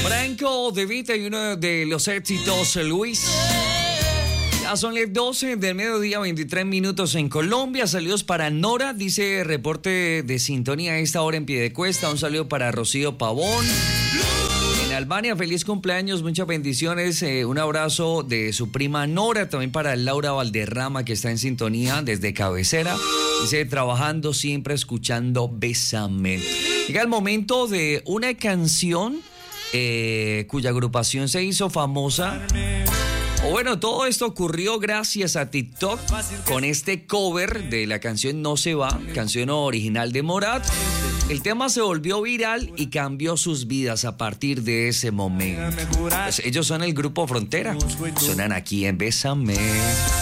Franco De Vita y uno de los éxitos, Luis. Ya son las 12 del mediodía, 23 minutos en Colombia. Saludos para Nora, dice reporte de sintonía a esta hora en Piedecuesta. Un saludo para Rocío Pavón. En Albania, feliz cumpleaños, muchas bendiciones. Un abrazo de su prima Nora, también para Laura Valderrama, que está en sintonía desde Cabecera. Dice, trabajando siempre, escuchando Bésame. Llega el momento de una canción cuya agrupación se hizo famosa. O bueno, todo esto ocurrió gracias a TikTok con este cover de la canción No Se Va, canción original de Morat. El tema se volvió viral y cambió sus vidas a partir de ese momento. Pues ellos son el grupo Frontera. Suenan aquí en Bésame.